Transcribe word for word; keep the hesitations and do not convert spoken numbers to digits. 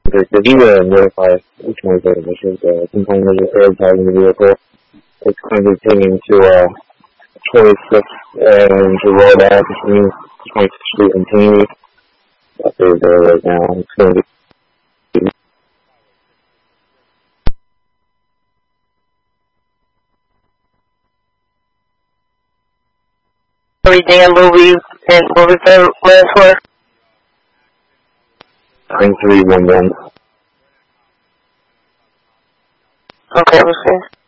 Could you uh, notify which one of the issues, uh, complaint that you're advertising the vehicle? It's currently taking to, uh, twenty-sixth and to roll out between twenty-sixth Street and Taney. That's where they're right now. It's going to be. Every damn movie and what was the last word? nine three one one. Okay, we'll see.